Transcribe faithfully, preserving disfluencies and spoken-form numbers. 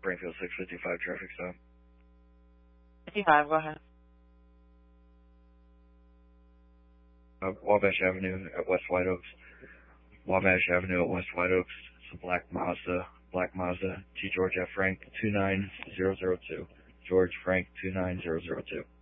Springfield six fifty-five traffic stop. fifty-five, go ahead. Uh, Wabash Avenue at West White Oaks. Wabash Avenue at West White Oaks. It's a black Mazda. Black Mazda. T. George F. Frank two nine zero zero two. George Frank two nine zero zero two.